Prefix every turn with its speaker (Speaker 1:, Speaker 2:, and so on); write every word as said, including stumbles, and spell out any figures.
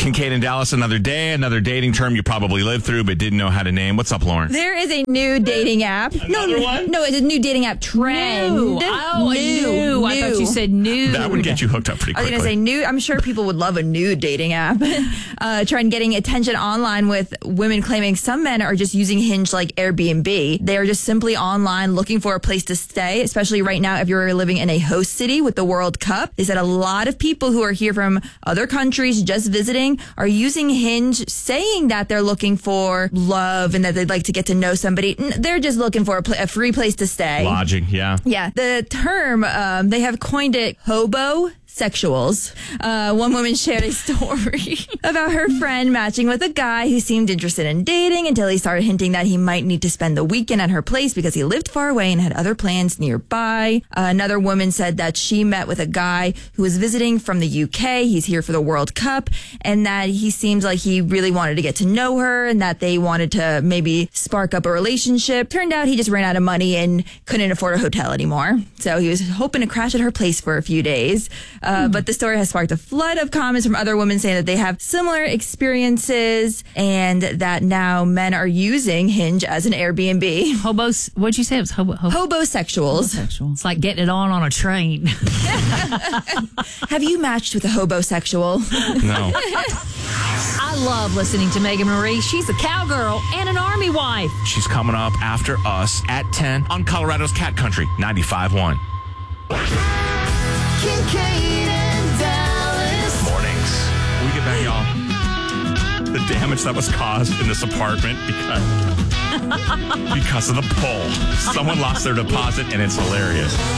Speaker 1: Kincaid in Dallas, another day, another dating term you probably lived through but didn't know how to name. What's up, Lauren?
Speaker 2: There is a new dating app.
Speaker 1: Another
Speaker 2: no,
Speaker 1: one?
Speaker 2: No, it's a new dating app trend.
Speaker 3: New. Oh,
Speaker 2: new.
Speaker 3: new. I thought you said new.
Speaker 1: That would get you hooked up pretty
Speaker 2: I was
Speaker 1: quickly.
Speaker 2: going to say new. I'm sure people would love a new dating app. uh, trend getting attention online with women claiming some men are just using Hinge like Airbnb. They are just simply online looking for a place to stay, especially right now if you're living in a host city with the World Cup. They said a lot of people who are here from other countries just visiting are using Hinge, saying that they're looking for love and that they'd like to get to know somebody. N- They're just looking for a, pl- a free place to stay.
Speaker 1: Lodging, yeah.
Speaker 2: Yeah. The term, um, they have coined it hobo sexuals. Uh, one woman shared a story about her friend matching with a guy who seemed interested in dating until he started hinting that he might need to spend the weekend at her place because he lived far away and had other plans nearby. Uh, another woman said that she met with a guy who was visiting from the U K. He's here for the World Cup, and that he seems like he really wanted to get to know her and that they wanted to maybe spark up a relationship. Turned out he just ran out of money and couldn't afford a hotel anymore. So he was hoping to crash at her place for a few days. Uh, but the story has sparked a flood of comments from other women saying that they have similar experiences and that now men are using Hinge as an Airbnb.
Speaker 3: Hobos, what'd you say? It was hobo, hobo,
Speaker 2: Hobosexuals.
Speaker 3: homosexual. It's like getting it on on a train.
Speaker 2: Have you matched with a hobosexual?
Speaker 1: No.
Speaker 3: I love listening to Megan Marie. She's a cowgirl and an army wife.
Speaker 1: She's coming up after us at ten on Colorado's Cat Country, ninety-five point one.
Speaker 4: Kincaid and Dallas.
Speaker 1: Mornings. When we get back, y'all, the damage that was caused in this apartment because, because of the poll. Someone lost their deposit, and it's hilarious.